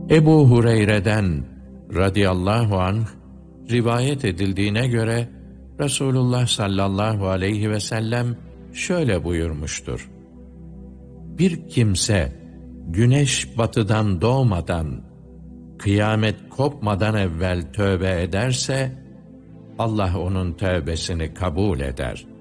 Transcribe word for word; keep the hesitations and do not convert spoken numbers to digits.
Ebu Hureyre'den radıyallahu anh rivayet edildiğine göre Resulullah sallallahu aleyhi ve sellem şöyle buyurmuştur: Bir kimse güneş batıdan doğmadan, kıyamet kopmadan evvel tövbe ederse, Allah onun tövbesini kabul eder.